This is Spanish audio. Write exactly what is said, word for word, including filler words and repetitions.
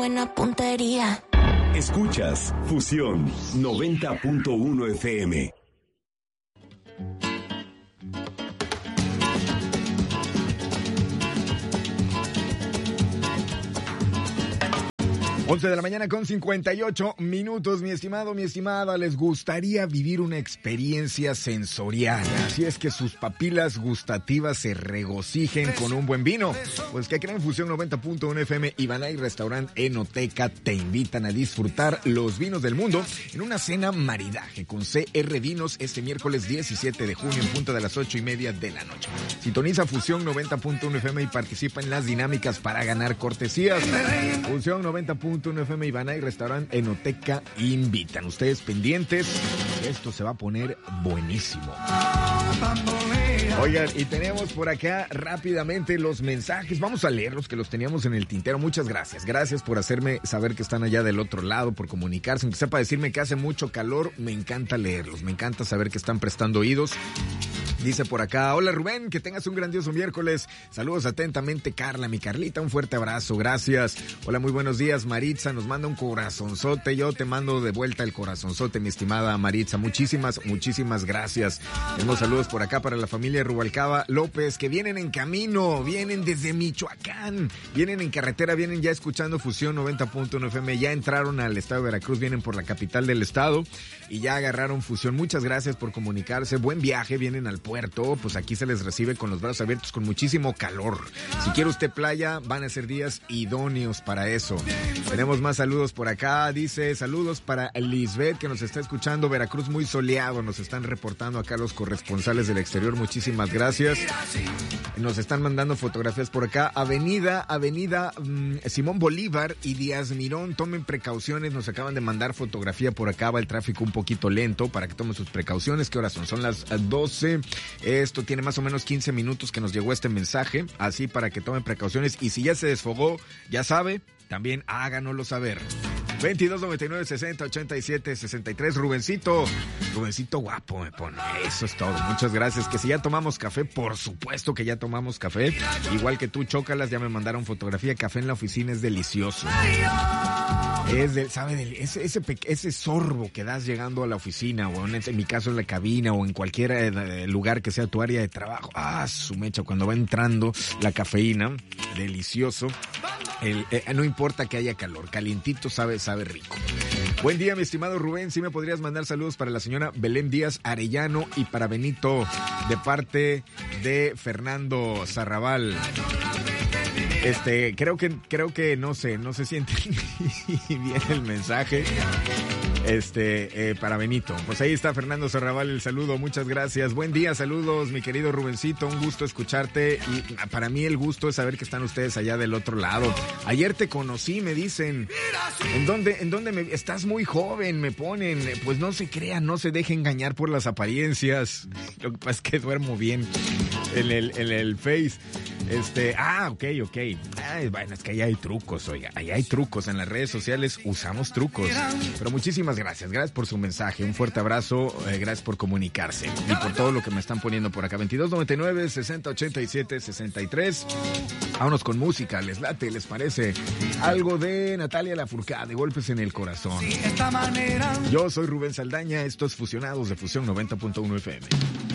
Buena puntería. Escuchas Fusión noventa punto uno F M. once de la mañana con cincuenta y ocho minutos, mi estimado, mi estimada, les gustaría vivir una experiencia sensorial, así es que sus papilas gustativas se regocijen con un buen vino. Pues que creen, Fusión noventa punto uno F M y Banay Restaurant Enoteca te invitan a disfrutar los vinos del mundo en una cena maridaje con C R Vinos este miércoles diecisiete de junio en punto de las ocho y media de la noche. Sintoniza Fusión noventa punto uno F M y participa en las dinámicas para ganar cortesías. Fusión noventa punto uno F M y Banay Restaurant Enoteca invitan. Ustedes pendientes, esto se va a poner buenísimo. Oigan, y tenemos por acá rápidamente los mensajes. Vamos a leerlos, que los teníamos en el tintero. Muchas gracias. Gracias por hacerme saber que están allá del otro lado, por comunicarse. Aunque sea para decirme que hace mucho calor, me encanta leerlos. Me encanta saber que están prestando oídos. Dice por acá, hola Rubén, que tengas un grandioso miércoles. Saludos atentamente, Carla, mi Carlita, un fuerte abrazo, gracias. Hola, muy buenos días, Maritza, nos manda un corazonzote. Yo te mando de vuelta el corazonzote, mi estimada Maritza. Muchísimas, muchísimas gracias. Tenemos saludos por acá para la familia Rubalcaba López, que vienen en camino, vienen desde Michoacán, vienen en carretera, vienen ya escuchando Fusión noventa punto uno F M, ya entraron al estado de Veracruz, vienen por la capital del estado y ya agarraron Fusión. Muchas gracias por comunicarse, buen viaje, vienen al puerto, pues aquí se les recibe con los brazos abiertos, con muchísimo calor. Si quiere usted playa, van a ser días idóneos para eso. Tenemos más saludos por acá, dice, saludos para Lisbeth, que nos está escuchando, Veracruz muy soleado, nos están reportando acá los corresponsales del exterior, muchísimas gracias. Nos están mandando fotografías por acá, Avenida, Avenida mmm, Simón Bolívar y Díaz Mirón, tomen precauciones, nos acaban de mandar fotografía por acá, va el tráfico un poquito lento, para que tomen sus precauciones. ¿Qué horas son? Son las doce. Esto tiene más o menos quince minutos que nos llegó este mensaje, así para que tomen precauciones. Y si ya se desfogó, ya sabe, también háganoslo saber. veintidós noventa y nueve sesenta ochenta y siete sesenta y tres, Rubencito, Rubencito guapo me pone, eso es todo, muchas gracias. Que si ya tomamos café, por supuesto que ya tomamos café, igual que tú, chócalas, ya me mandaron fotografía, café en la oficina es delicioso. Es del, sabe, del, ese, ese, ese sorbo que das llegando a la oficina, o en, en mi caso en la cabina, o en cualquier eh, lugar que sea tu área de trabajo. Ah, su mecha, cuando va entrando la cafeína, delicioso. El, eh, no importa que haya calor, calientito sabe, sabe rico. Buen día, mi estimado Rubén, ¿sí me podrías mandar saludos para la señora Belén Díaz Arellano y para Benito, de parte de Fernando Zarrabal? Este, creo que, creo que, no sé, no se siente bien el mensaje. Este, eh, para Benito. Pues ahí está Fernando Zarrabal, el saludo, muchas gracias. Buen día, saludos, mi querido Rubencito, un gusto escucharte y para mí el gusto es saber que están ustedes allá del otro lado. Ayer te conocí, me dicen. ¿En dónde, en dónde me, estás muy joven, me ponen? Pues no se crean, no se deje engañar por las apariencias. Lo que pasa es que duermo bien en el, en el Face. Este, ah, ok, ok. Ay, bueno, es que ahí hay trucos, oiga. Ahí hay trucos. En las redes sociales usamos trucos. Pero muchísimas gracias. Gracias por su mensaje. Un fuerte abrazo. Eh, gracias por comunicarse. Y por todo lo que me están poniendo por acá. veintidós noventa y nueve sesenta ochenta y siete sesenta y tres. Vámonos con música. ¿Les late? ¿Les parece? Algo de Natalia Lafourcade, Golpes en el Corazón. Yo soy Rubén Saldaña. Estos Fusionados de Fusión noventa punto uno F M.